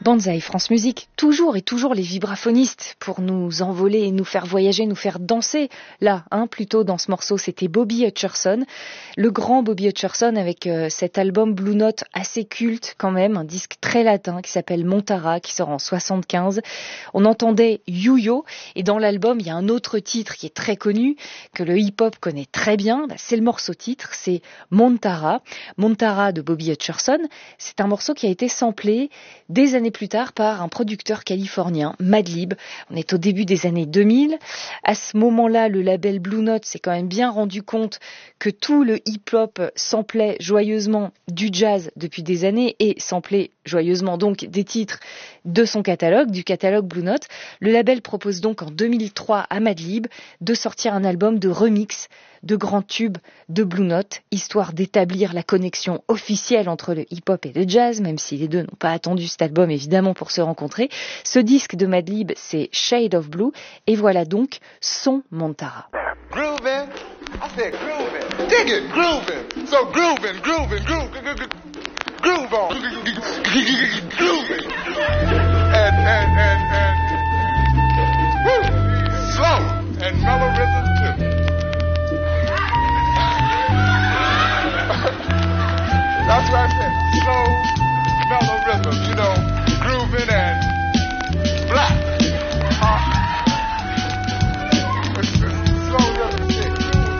Banzai, France Musique, toujours et toujours les vibraphonistes pour nous envoler et nous faire voyager, nous faire danser. Là, plutôt dans ce morceau, c'était Bobby Hutcherson, le grand Bobby Hutcherson avec cet album Blue Note assez culte quand même, un disque très latin qui s'appelle Montara, qui sort en 75. On entendait You-Yo et dans l'album, il y a un autre titre qui est très connu, que le hip-hop connaît très bien. C'est le morceau titre, c'est Montara. Montara de Bobby Hutcherson, c'est un morceau qui a été samplé des années plus tard par un producteur californien, Madlib. On est au début des années 2000. À ce moment-là, le label Blue Note s'est quand même bien rendu compte que tout le hip-hop samplait joyeusement du jazz depuis des années et samplait joyeusement donc des titres de son catalogue, du catalogue Blue Note. Le label propose donc en 2003 à Madlib de sortir un album de remix de grands tubes de Blue Note, histoire d'établir la connexion officielle entre le hip-hop et le jazz, même si les deux n'ont pas attendu cet album évidemment pour se rencontrer. Ce disque de Madlib, c'est Shade of Blue, et voilà donc son Montara. Groovin', I said groovin', dig it, groovin', so groovin', groove on, groovin', and